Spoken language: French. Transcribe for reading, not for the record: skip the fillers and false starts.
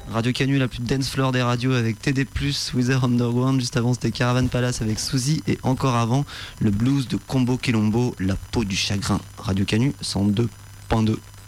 Radio Canu, la plus dance floor des radios avec TD+, Wither Underground. Juste avant, c'était Caravan Palace avec Suzy. Et encore avant, le blues de Combo Quilombo, La peau du chagrin. Radio Canu 102.2.